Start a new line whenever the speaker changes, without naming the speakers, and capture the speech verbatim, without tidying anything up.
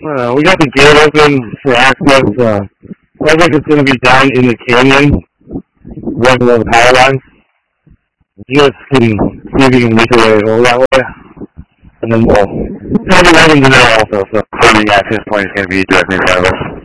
Uh, we got the gate open for access. Uh, I think it's going to be down in the canyon, right below the power lines. You guys can see if you can make your way over that way. And then we'll have a wagon to there also, so the access point is going to be directly in front of us.